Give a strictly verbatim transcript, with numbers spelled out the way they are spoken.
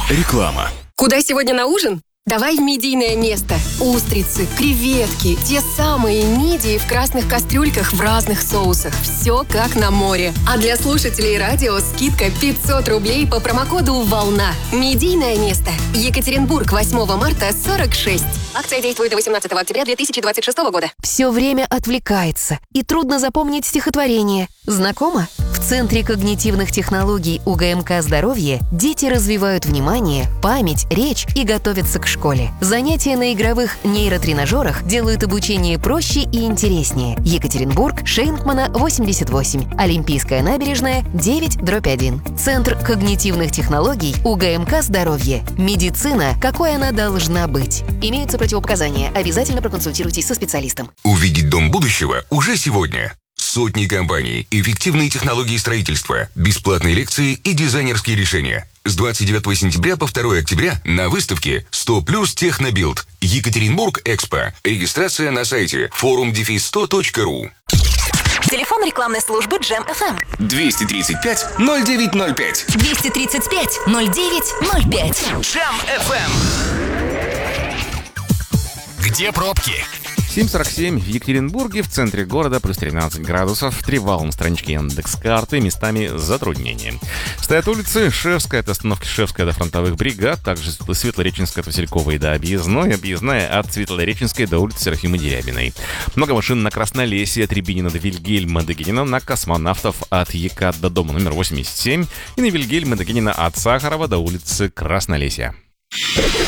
Реклама. Куда сегодня на ужин? Давай в медийное место. Устрицы, креветки, те самые мидии в красных кастрюльках в разных соусах. Все как на море. А для слушателей радио скидка пятьсот рублей по промокоду «Волна». Медийное место. Екатеринбург, восьмого марта, сорок шесть. Акция действует до восемнадцатого октября две тысячи двадцать шестого года. Все время отвлекается, и трудно запомнить стихотворение. Знакомо? В Центре когнитивных технологий УГМК «Здоровье» дети развивают внимание, память, речь и готовятся к школе. Занятия на игровых нейротренажерах делают обучение проще и интереснее. Екатеринбург, Шейнкмана, восемьдесят восемь. Олимпийская набережная, девять дробь один. Центр когнитивных технологий УГМК «Здоровье». Медицина, какой она должна быть. Имеются противопоказания. Обязательно проконсультируйтесь со специалистом. Увидеть дом будущего уже сегодня. Сотни компаний, эффективные технологии строительства, бесплатные лекции и дизайнерские решения. С двадцать девятого сентября по второго октября на выставке сто плюс Технобилд. Екатеринбург Экспо. Регистрация на сайте форум сто точка ру. Телефон рекламной службы Джем эф эм. двести тридцать пять ноль девять ноль пять. двести тридцать пять ноль девять ноль пять. Джем эф эм. Где пробки? семь сорок семь в Екатеринбурге, в центре города, плюс тринадцать градусов. Привал на страничке Яндекс.Карты, местами затруднения. Стоят улицы Шевская от остановки Шевская до фронтовых бригад, также Светлореченская от Васильковой до Объездной, Объездная от Светлореченской до улицы Серафимы Дерябиной. Много машин на Краснолесье от Рябинина до Вильгельма Дагенина, на Космонавтов от ЕКАТ до дома номер восемьдесят семь и на Вильгельма Дагенина от Сахарова до улицы Краснолесья.